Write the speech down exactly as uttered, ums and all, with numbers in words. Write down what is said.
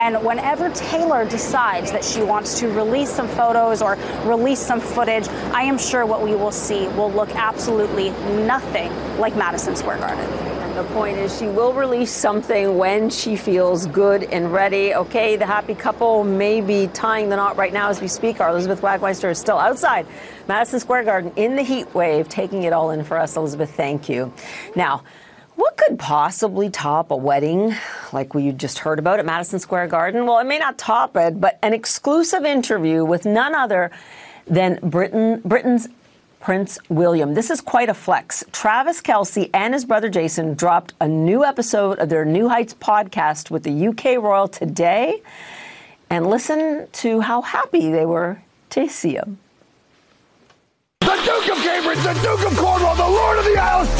And whenever Taylor decides that she wants to release some photos or release some footage, I am sure what we will see will look absolutely nothing like Madison Square Garden. And the point is, she will release something when she feels good and ready. Okay, the happy couple may be tying the knot right now as we speak. Our Elizabeth Wagmeister is still outside Madison Square Garden in the heat wave, taking it all in for us. Elizabeth, thank you. Now, what could possibly top a wedding like we just heard about at Madison Square Garden? Well, it may not top it, but an exclusive interview with none other than Britain, Britain's Prince William. This is quite a flex. Travis Kelce and his brother Jason dropped a new episode of their New Heights podcast with the U K royal today. And listen to how happy they were to see him. The Duke of Cambridge, the Duke of Cornwall, the Lord of the Isles,